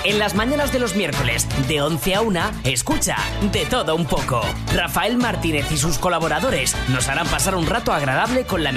En las mañanas de los miércoles, de 11 a 1, escucha De Todo Un Poco. Rafael Martínez y sus colaboradores nos harán pasar un rato agradable con la